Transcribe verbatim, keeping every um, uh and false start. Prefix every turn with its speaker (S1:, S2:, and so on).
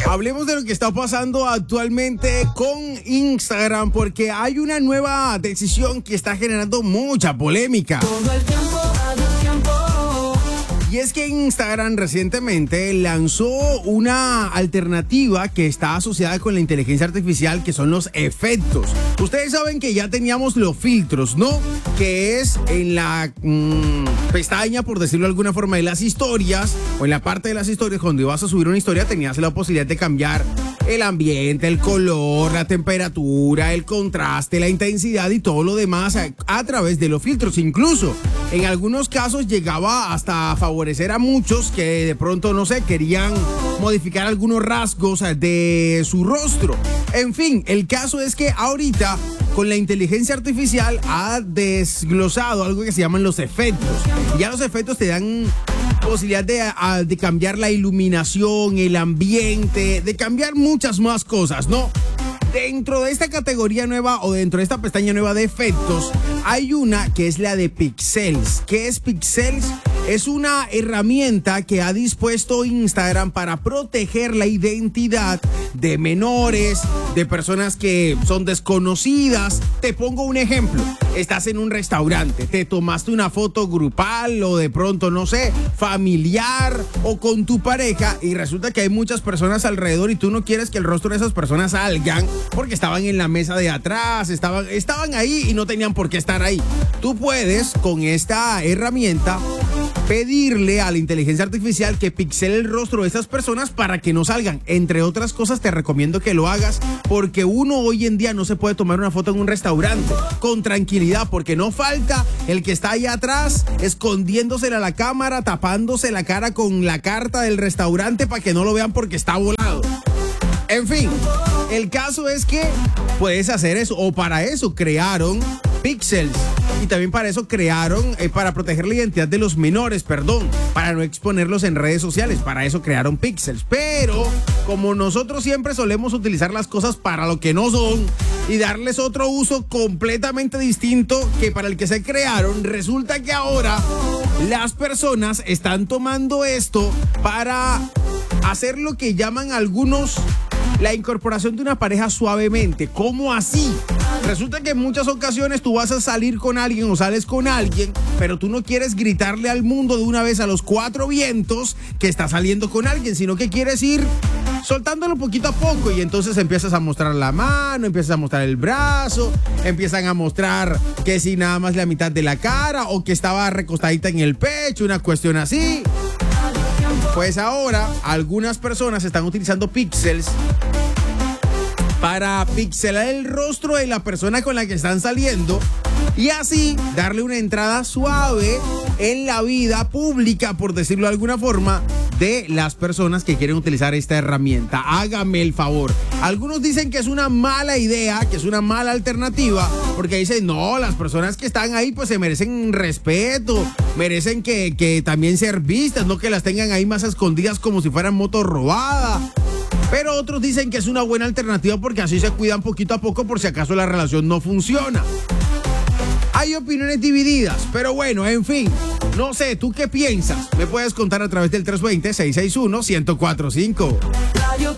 S1: Hablemos de lo que está pasando actualmente con Instagram, porque hay una nueva decisión que está generando mucha polémica.
S2: Todo el tiempo, a tu tiempo.
S1: Y es que Instagram recientemente lanzó una alternativa que está asociada con la inteligencia artificial, que son los efectos. Ustedes saben que ya teníamos los filtros, ¿no? Que es en la mmm, pestaña, por decirlo de alguna forma, de las historias, o en la parte de las historias, cuando ibas a subir una historia, tenías la posibilidad de cambiar el ambiente, el color, la temperatura, el contraste, la intensidad y todo lo demás a, a través de los filtros. Incluso en algunos casos llegaba hasta a favorecer a muchos que de pronto, no sé, querían modificar algunos rasgos de su rostro. En fin, el caso es que ahorita con la inteligencia artificial ha desglosado algo que se llaman los efectos. Y ya los efectos te dan posibilidad de, a, de cambiar la iluminación, el ambiente, de cambiar muchas más cosas, ¿no? Dentro de esta categoría nueva o dentro de esta pestaña nueva de efectos, hay una que es la de Pixels. ¿Qué es Pixels? Es una herramienta que ha dispuesto Instagram para proteger la identidad de menores, de personas que son desconocidas. Te pongo un ejemplo. Estás en un restaurante, te tomaste una foto grupal o de pronto, no sé, familiar o con tu pareja y resulta que hay muchas personas alrededor y tú no quieres que el rostro de esas personas salgan porque estaban en la mesa de atrás, estaban, estaban ahí y no tenían por qué estar ahí. Tú puedes, con esta herramienta, pedirle a la inteligencia artificial que pixele el rostro de esas personas para que no salgan. Entre otras cosas, te recomiendo que lo hagas porque uno hoy en día no se puede tomar una foto en un restaurante con tranquilidad, porque no falta el que está ahí atrás escondiéndosela a la cámara, tapándose la cara con la carta del restaurante para que no lo vean porque está volado. En fin, el caso es que puedes hacer eso, o para eso crearon Pixels. Y también para eso crearon, eh, para proteger la identidad de los menores, perdón, para no exponerlos en redes sociales, para eso crearon Pixels. Pero como nosotros siempre solemos utilizar las cosas para lo que no son y darles otro uso completamente distinto que para el que se crearon, resulta que ahora las personas están tomando esto para hacer lo que llaman algunos la incorporación de una pareja suavemente. ¿Cómo así? Resulta que en muchas ocasiones tú vas a salir con alguien o sales con alguien, pero tú no quieres gritarle al mundo de una vez a los cuatro vientos que estás saliendo con alguien, sino que quieres ir soltándolo poquito a poco y entonces empiezas a mostrar la mano, empiezas a mostrar el brazo, empiezan a mostrar que si nada más la mitad de la cara o que estaba recostadita en el pecho, una cuestión así. Pues ahora algunas personas están utilizando Pixels para pixelar el rostro de la persona con la que están saliendo y así darle una entrada suave en la vida pública, por decirlo de alguna forma, de las personas que quieren utilizar esta herramienta. Hágame el favor. Algunos dicen que es una mala idea, que es una mala alternativa, porque dicen, no, las personas que están ahí pues se merecen respeto, merecen que, que también ser vistas, no que las tengan ahí más escondidas como si fueran motos robadas. Pero otros dicen que es una buena alternativa porque así se cuidan poquito a poco por si acaso la relación no funciona. Hay opiniones divididas, pero bueno, en fin, no sé, ¿tú qué piensas? Me puedes contar a través del tres dos cero, seis seis uno, uno cero cuatro cinco.
S2: Radio